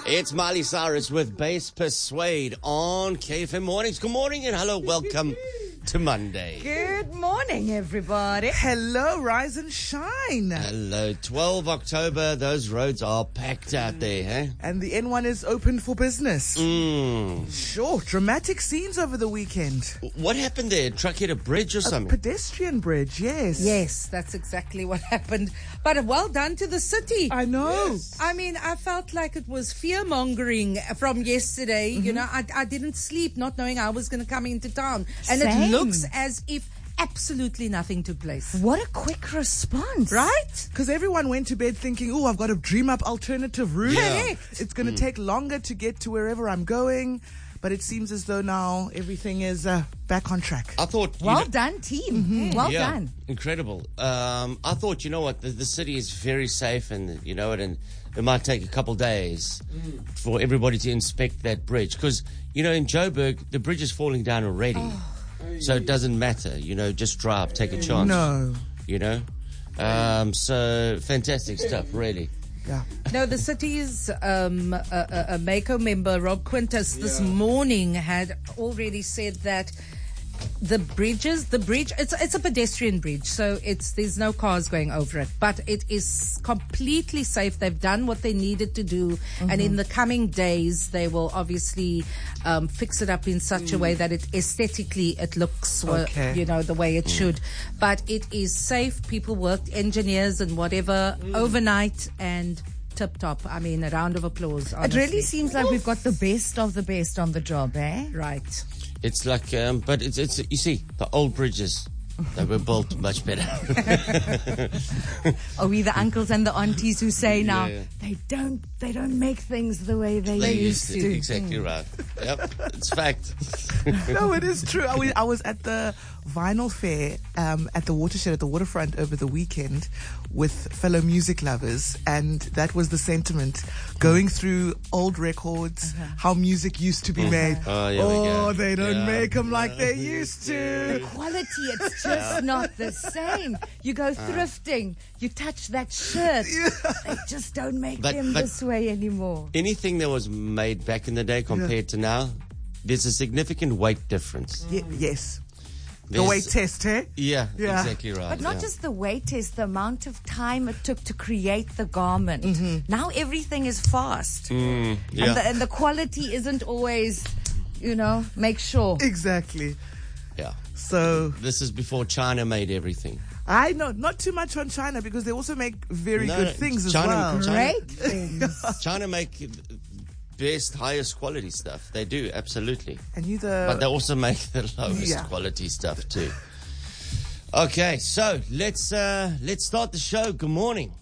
It's Miley Cyrus with Bass Persuade on KFM Mornings. Good morning and hello, welcome to Monday. Good morning, everybody. Hello, rise and shine. Hello, 12 October, those roads are packed out there, eh? And the N1 is open for business. Sure, dramatic scenes over the weekend. What happened there? Truck hit a bridge or A something? pedestrian bridge, yes. Yes, that's exactly what happened. But well done to the city. I know. Yes. I mean, I felt like it was fear-mongering from yesterday. You know, I didn't sleep not knowing I was going to come into town. And Same. it looks as if absolutely nothing took place. What a quick response. Right? Because everyone went to bed thinking, oh, I've got to dream up alternative routes. Yeah. Correct. It's going to take longer to get to wherever I'm going. But it seems as though now everything is back on track. I thought... Well done, team. Well yeah, done. incredible. I thought, you know what, the city is very safe and, you know, and it might take a couple days for everybody to inspect that bridge. Because, you know, in Joburg, the bridge is falling down already. So it doesn't matter, you know, just drive, take a chance. No. You know? So fantastic stuff, really. Yeah. No, the city's a Mako member, Rob Quintus, this morning had already said that the bridge, it's a pedestrian bridge, so there's no cars going over it, but it is completely safe. They've done what they needed to do, and in the coming days, they will obviously fix it up in such a way that it aesthetically it looks, Okay. you know, the way it should. But it is safe. People worked, engineers and whatever, overnight and tip top. I mean, a round of applause. It Honestly. really seems like we've got the best of the best on the job, eh? Right. It's like, but it's you see, the old bridges, they were built much better. Are we the uncles and the aunties who say now, Yeah. they don't make things the way they used to. Exactly right. Yep, it's fact. No, it is true. I was at the vinyl fair at the watershed at the waterfront over the weekend with fellow music lovers, and that was the sentiment going through old records, how music used to be made. Oh, here we go. They don't Yeah. make them like they used to. The quality, it's just not the same. You go thrifting, you touch that shirt, they just don't make But- them but- this way anymore. Anything that was made back in the day compared to now, there's a significant weight difference. Yes. The There's- weight test, eh? Yeah, Yeah. exactly right. But not yeah. just the weight test, the amount of time it took to create the garment. Now everything is fast. Yeah. And the quality isn't always, you know, make sure. Exactly. Yeah. So This is before China made everything. I know not too much on China because they also make very No, good things as China- well. China- Great things. China make best, highest quality stuff. They do, absolutely. And you But they also make the lowest Yeah. quality stuff too. Okay, so let's start the show. Good morning.